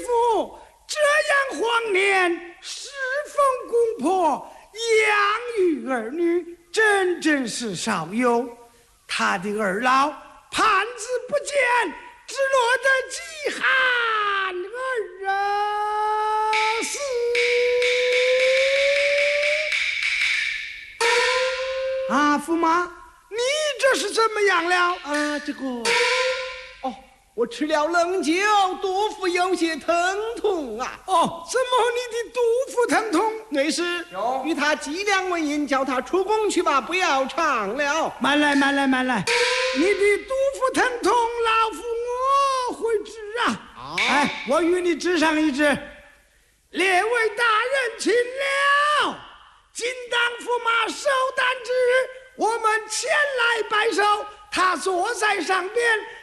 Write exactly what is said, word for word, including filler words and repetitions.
夫这样荒年，侍奉公婆，养育儿女，真真是少有。他的二老盼子不见，只落得饥寒而死。啊，驸马，你这是怎么样了？ 啊，这个，哦，我吃了冷酒，肚腹有些疼痛啊。 哦，怎么你的肚腹疼痛？ 内侍，与他计量问银，叫他出宫去吧，不要唱了。 慢来，慢来，慢来，你的肚腹疼痛，老夫我会治啊。 啊哎，我与你治上一治。列位大人请了。今当驸马手担之，我们前来拜寿。他坐在上边，